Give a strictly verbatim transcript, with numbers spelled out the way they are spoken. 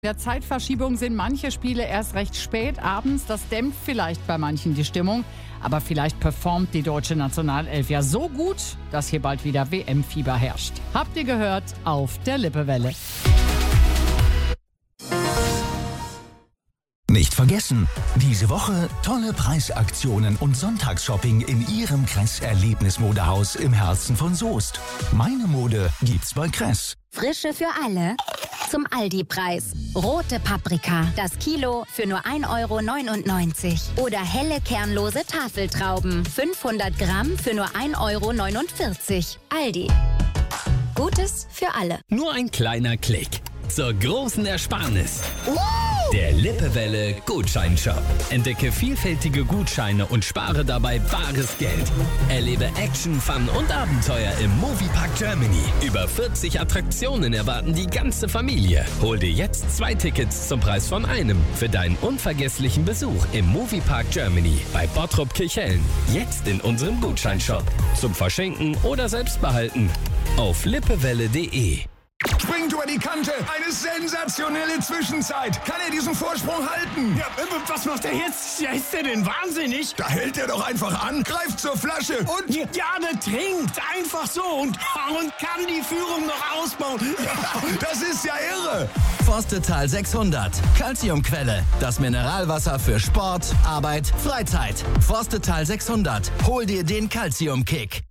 In der Zeitverschiebung sind manche Spiele erst recht spät abends. Das dämpft vielleicht bei manchen die Stimmung. Aber vielleicht performt die deutsche Nationalelf ja so gut, dass hier bald wieder W M-Fieber herrscht. Habt ihr gehört? Auf der Lippewelle. Nicht vergessen, diese Woche tolle Preisaktionen und Sonntagsshopping in Ihrem Kress Erlebnismodehaus im Herzen von Soest. Meine Mode gibt's bei Kress. Frische für alle zum Aldi-Preis. Rote Paprika, das Kilo für nur ein Euro neunundneunzig. Oder helle kernlose Tafeltrauben, fünfhundert Gramm für nur ein Euro neunundvierzig. Aldi. Gutes für alle. Nur ein kleiner Klick zur großen Ersparnis. Der Lippewelle Gutscheinshop. Entdecke vielfältige Gutscheine und spare dabei bares Geld. Erlebe Action, Fun und Abenteuer im Moviepark Germany. Über vierzig Attraktionen erwarten die ganze Familie. Hol dir jetzt zwei Tickets zum Preis von einem für deinen unvergesslichen Besuch im Moviepark Germany bei Bottrop Kirchhellen. Jetzt in unserem Gutscheinshop. Zum Verschenken oder selbst behalten. Auf lippewelle punkt de. Springt über die Kante. Eine sensationelle Zwischenzeit. Kann er diesen Vorsprung halten? Ja, was macht er jetzt? Ja, ist der denn wahnsinnig? Da hält er doch einfach an, greift zur Flasche und... Ja, ja, der trinkt. Einfach so und, und kann die Führung noch ausbauen. Das ist ja irre. Forstetal sechshundert. Calciumquelle. Das Mineralwasser für Sport, Arbeit, Freizeit. Forstetal sechshundert. Hol dir den Calcium-Kick.